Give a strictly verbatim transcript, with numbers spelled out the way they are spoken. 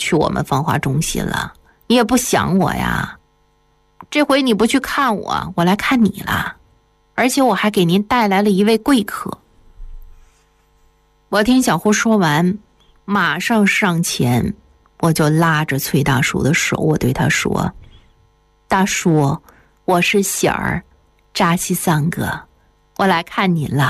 去我们芳华中心了，你也不想我呀。这回你不去看我，我来看你了，而且我还给您带来了一位贵客。我听小胡说完，马上上前，我就拉着崔大叔的手，我对他说：大叔，我是喜儿，扎西三哥，我来看您了。